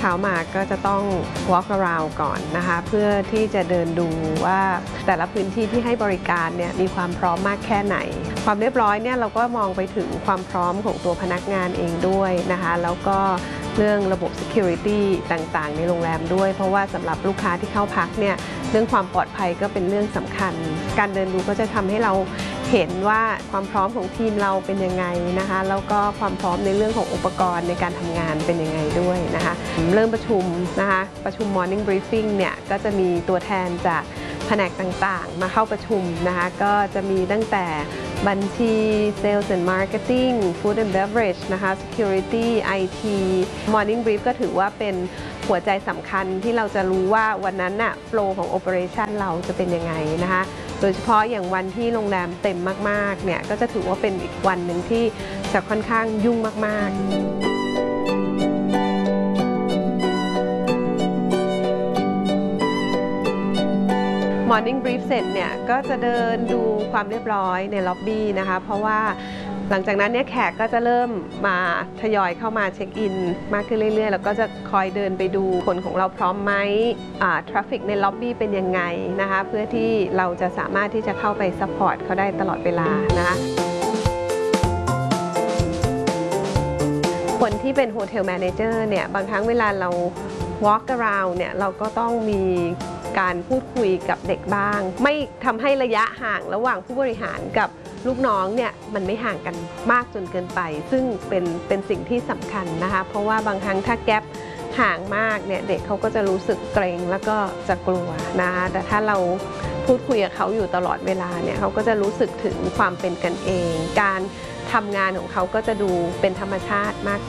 ช้ามาก็จะต้อง walk around ก่อนนะคะเพื่อที่จะเดินดูว่าแต่ละพื้นที่ที่ให้บริการเนี่ยมีความพร้อมมากแค่ไหนความเรียบร้อยเนี่ยเราก็มองไปถึงความพร้อมของตัวพนักงานเองด้วยนะคะแล้วก็เรื่องระบบ security ต่างๆในโรงแรมด้วยเพราะว่าสำหรับลูกค้าที่เข้าพักเนี่ยเรื่องความปลอดภัยก็เป็นเรื่องสำคัญการเดินดูก็จะทำให้เราเห็นว่าความพร้อมของทีมเราเป็นยังไงนะคะแล้วก็ความพร้อมในเรื่องของอุปกรณ์ในการทำงานเป็นยังไงด้วยนะคะเริ่มประชุมนะคะประชุม morning briefing เนี่ยก็จะมีตัวแทนจากแผนกต่างๆมาเข้าประชุมนะคะก็จะมีตั้งแต่บัญชี Sales and Marketing Food and Beverage นะคะ Security IT Morning Brief ก็ถือว่าเป็นหัวใจสำคัญที่เราจะรู้ว่าวันนั้นน่ะ flow ของ operation เราจะเป็นยังไงนะคะโดยเฉพาะอย่างวันที่โรงแรมเต็มมากๆเนี่ยก็จะถือว่าเป็นอีกวันหนึ่งที่จะค่อนข้างยุ่งมากๆMorning Brief เสร็จเนี่ยก็จะเดินดูความเรียบร้อยในล็อบบี้นะคะเพราะว่าหลังจากนั้นเนี่ยแขกก็จะเริ่มมาทยอยเข้ามาเช็คอินมากขึ้นเรื่อยๆแล้วก็จะคอยเดินไปดูคนของเราพร้อมไหมทราฟฟิกในล็อบบี้เป็นยังไงนะคะเพื่อที่เราจะสามารถที่จะเข้าไปซัพพอร์ตเขาได้ตลอดเวลานะคะคนที่เป็นโฮเทลแมเนเจอร์เนี่ยบางครั้งเวลาเรา walk around เนี่ยเราก็ต้องมีการพูดคุยกับเด็กบ้างไม่ทำให้ระยะห่างระหว่างผู้บริหารกับลูกน้องเนี่ยมันไม่ห่างกันมากจนเกินไปซึ่งเป็นสิ่งที่สำคัญนะคะเพราะว่าบางครั้งถ้าแกปห่างมากเนี่ยเด็กเขาก็จะรู้สึกเกรงแล้วก็จะกลัวนะคะแต่ถ้าเราพูดคุยกับเขาอยู่ตลอดเวลาเนี่ยเขาก็จะรู้สึกถึงความเป็นกันเองการทำงานของเขาก็จะดูเป็นธรรมชาติมาก